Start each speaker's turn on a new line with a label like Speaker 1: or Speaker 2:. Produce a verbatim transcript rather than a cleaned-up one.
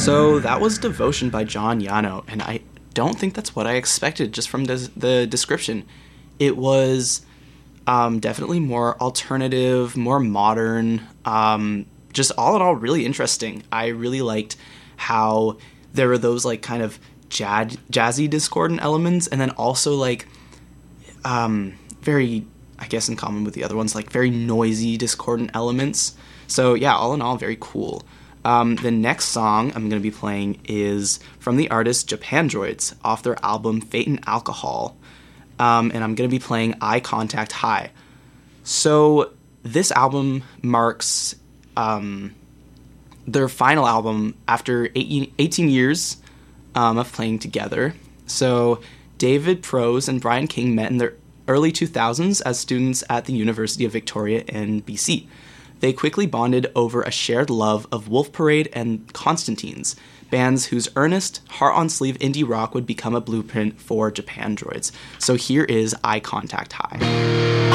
Speaker 1: So that was Devotion by John Yano, and I don't think that's what I expected just from des- the description. It was um, definitely more alternative, more modern, um, just all in all really interesting. I really liked how there were those like kind of jazz- jazzy discordant elements, and then also like um, very, I guess in common with the other ones, like very noisy discordant elements. So yeah, all in all, very cool. Um, the next song I'm going to be playing is from the artist Japandroids off their album Fate and Alcohol, um, and I'm going to be playing Eye Contact High. So this album marks um, their final album after eighteen, eighteen years um, of playing together. So David Prose and Brian King met in their early two thousands as students at the University of Victoria in B C. They quickly bonded over a shared love of Wolf Parade and Constantines, bands whose earnest, heart-on-sleeve indie rock would become a blueprint for Japandroids. So here is Eye Contact High.